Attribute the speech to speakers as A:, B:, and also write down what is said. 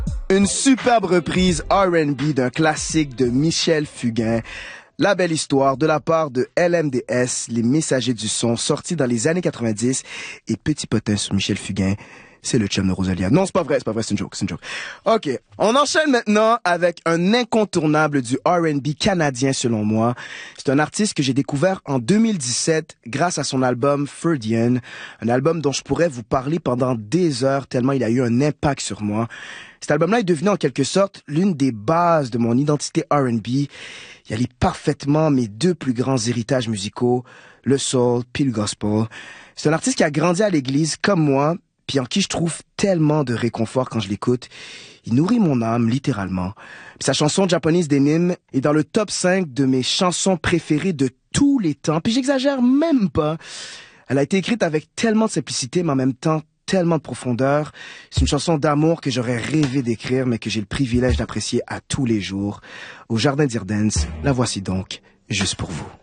A: Une superbe reprise R&B d'un classique de Michel Fugain. La belle histoire de la part de LMDS, les messagers du son, sorti dans les années 90. Et petit potin sur Michel Fugain, c'est le chum de Rosalia. Non, c'est pas vrai, c'est une joke. OK, on enchaîne maintenant avec un incontournable du R&B canadien selon moi. C'est un artiste que j'ai découvert en 2017 grâce à son album Freudian, un album dont je pourrais vous parler pendant des heures tellement il a eu un impact sur moi. Cet album-là est devenu en quelque sorte l'une des bases de mon identité R&B. Il allie parfaitement mes deux plus grands héritages musicaux, le soul puis le gospel. C'est un artiste qui a grandi à l'église comme moi, puis en qui je trouve tellement de réconfort quand je l'écoute. Il nourrit mon âme, littéralement. Puis sa chanson Japanese Denim est dans le top 5 de mes chansons préférées de tous les temps. Puis j'exagère même pas. Elle a été écrite avec tellement de simplicité, mais en même temps tellement de profondeur. C'est une chanson d'amour que j'aurais rêvé d'écrire, mais que j'ai le privilège d'apprécier à tous les jours. Au Jardin d'Irdens, la voici donc, juste pour vous.